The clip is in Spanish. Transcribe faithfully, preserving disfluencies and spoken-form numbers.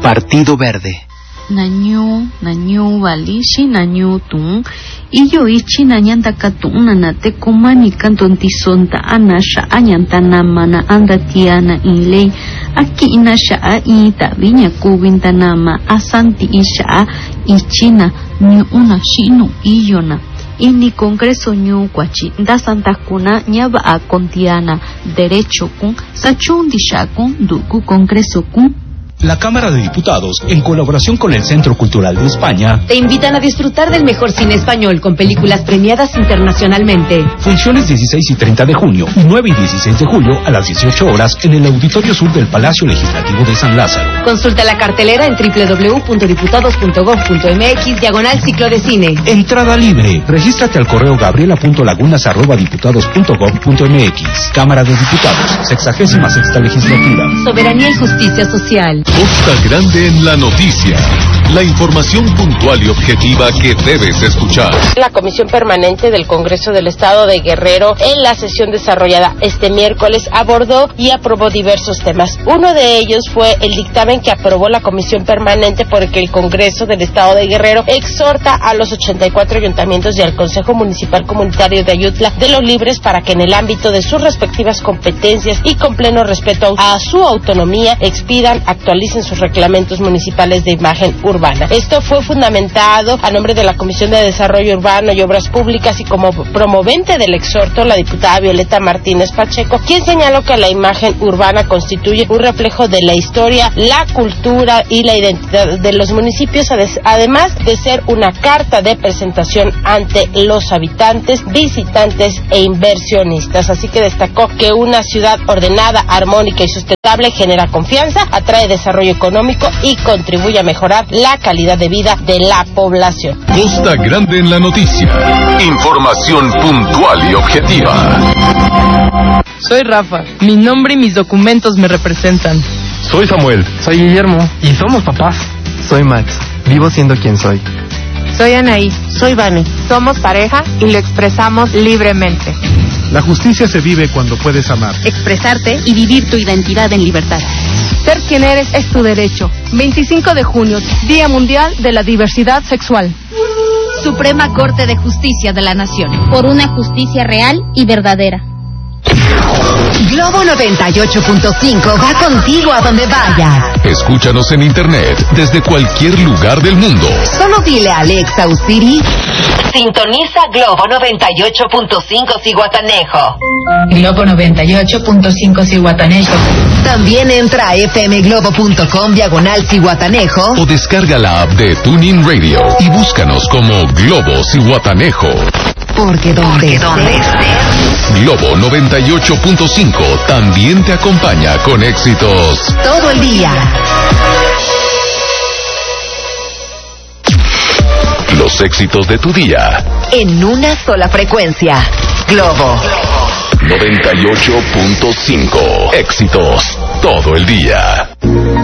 Partido Verde. Nañu, nañu valishi, nañu tun. Y yo ichi nañanta katuna na te kumani kanton tisonta anasha anyantana mana anda tiana inley. Aquí inasha a ita viña kubintanama asanti isha ichina ni una shinu iyona. Ini congreso ñu kwachi da santa kuna ñaba a contiana derecho kun sachundi shakun duku congreso kun. La Cámara de Diputados, en colaboración con el Centro Cultural de España, te invitan a disfrutar del mejor cine español con películas premiadas internacionalmente. Funciones dieciséis y treinta de junio y nueve y dieciséis de julio a las dieciocho horas en el Auditorio Sur del Palacio Legislativo de San Lázaro. Consulta la cartelera en doble u doble u doble u punto diputados punto gob punto eme equis diagonal ciclo de cine. Entrada libre. Regístrate al correo gabriela punto lagunas arroba diputados punto gob punto eme equis. Cámara de Diputados, sexagésima sexta legislatura. Soberanía y justicia social. Costa Grande en la noticia. La información puntual y objetiva que debes escuchar. La Comisión Permanente del Congreso del Estado de Guerrero, en la sesión desarrollada este miércoles, abordó y aprobó diversos temas. Uno de ellos fue el dictamen que aprobó la Comisión Permanente por el que el Congreso del Estado de Guerrero exhorta a los ochenta y cuatro ayuntamientos y al Consejo Municipal Comunitario de Ayutla de los Libres para que en el ámbito de sus respectivas competencias y con pleno respeto a su autonomía expidan, actualicen sus reglamentos municipales de imagen urbana. Esto fue fundamentado a nombre de la Comisión de Desarrollo Urbano y Obras Públicas y como promovente del exhorto la diputada Violeta Martínez Pacheco, quien señaló que la imagen urbana constituye un reflejo de la historia, la cultura y la identidad de los municipios, además de ser una carta de presentación ante los habitantes, visitantes e inversionistas. Así que destacó que una ciudad ordenada, armónica y sustentable genera confianza, atrae desarrollo económico y contribuye a mejorar la calidad de vida de la población. Costa Grande en la noticia. Información puntual y objetiva. Soy Rafa. Mi nombre y mis documentos me representan. Soy Samuel. Soy Guillermo. Y somos papás. Soy Max. Vivo siendo quien soy. Soy Anaí. Soy Vane. Somos pareja y lo expresamos libremente. La justicia se vive cuando puedes amar, expresarte y vivir tu identidad en libertad. Ser quien eres es tu derecho. veinticinco de junio, Día Mundial de la Diversidad Sexual. Suprema Corte de Justicia de la Nación. Por una justicia real y verdadera. Globo noventa y ocho punto cinco va contigo a donde vayas. Escúchanos en internet desde cualquier lugar del mundo. Solo dile a Alexa o Siri: sintoniza Globo noventa y ocho punto cinco Zihuatanejo. Globo noventa y ocho punto cinco Zihuatanejo. También entra a fmglobo punto com diagonal Zihuatanejo o descarga la app de TuneIn Radio y búscanos como Globo Zihuatanejo. Porque donde, donde estés, Globo noventa y ocho punto cinco también te acompaña con éxitos todo el día. Los éxitos de tu día en una sola frecuencia. Globo noventa y ocho punto cinco. Éxitos todo el día.